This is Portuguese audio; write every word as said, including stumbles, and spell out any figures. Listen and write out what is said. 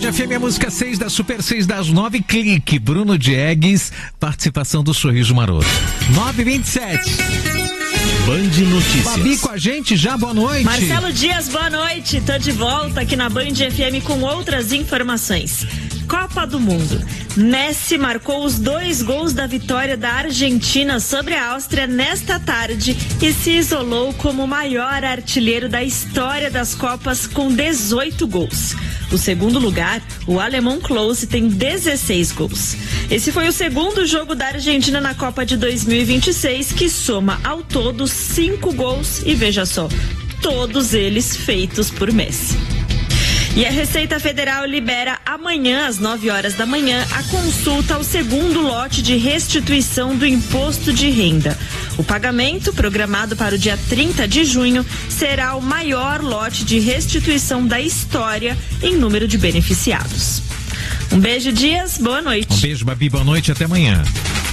F M, a música seis da Super seis das nove, clique. Bruno Diegues, participação do Sorriso Maroto. nove e vinte e sete. Band Notícias. Babi com a gente já, boa noite. Marcelo Dias, boa noite. Tô de volta aqui na Band F M com outras informações. Copa do Mundo. Messi marcou os dois gols da vitória da Argentina sobre a Áustria nesta tarde e se isolou como o maior artilheiro da história das Copas com dezoito gols. O segundo lugar, o alemão Klose, tem dezesseis gols. Esse foi o segundo jogo da Argentina na Copa de dois mil e vinte e seis, que soma ao todo cinco gols e veja só, todos eles feitos por Messi. E a Receita Federal libera amanhã, às nove horas da manhã, a consulta ao segundo lote de restituição do imposto de renda. O pagamento, programado para o dia trinta de junho, será o maior lote de restituição da história em número de beneficiados. Um beijo, Dias, boa noite. Um beijo, Babi, boa noite, até amanhã.